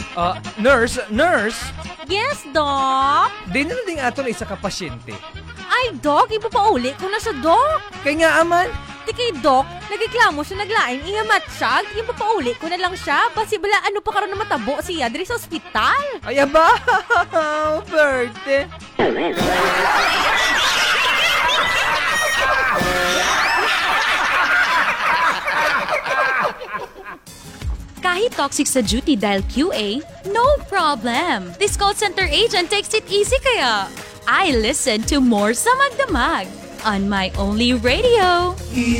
Nurse, Yes, Doc? di na ding ato na isa ka pasyente. Ay, Doc, ipapauli ko na sa Doc. Kay nga aman, Di kay Doc, nagreklamo siya naglaing ingamatsyag. Ipapauli ko na lang siya. Basi bala ano pa karon na matabo siya diri sa ospital. ay aba, Berte. Kahit toxic sa duty dahil QA, no problem. This call center agent takes it easy kaya. I listen to more sa Magdamag on my only radio.